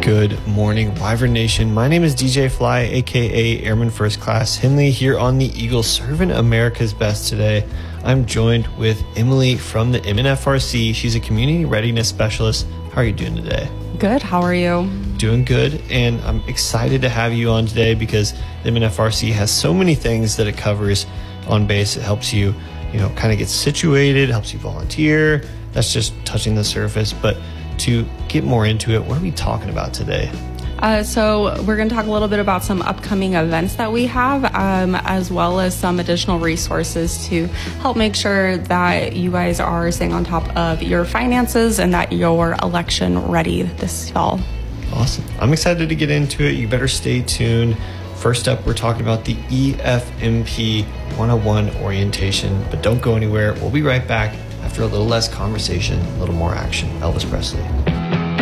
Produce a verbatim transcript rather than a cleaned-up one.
Good morning, Wyvern Nation. My name is D J Fly, aka Airman First Class Hinley, here on the Eagle, serving America's best today. I'm joined with Emily from the M N F R C. She's a community readiness specialist. How are you doing today? Good. How are you? Doing good, and I'm excited to have you on today because the M N F R C has so many things that it covers on base. It helps you, you know, kind of get situated, helps you volunteer. That's just touching the surface, but to get more into it, what are we talking about today? Uh, so we're going to talk a little bit about some upcoming events that we have, um, as well as some additional resources to help make sure that you guys are staying on top of your finances and that you're election ready this fall. Awesome. I'm excited to get into it. You better stay tuned. First up, we're talking about the E F M P one oh one orientation, but don't go anywhere. We'll be right back after a little less conversation, a little more action. Elvis Presley.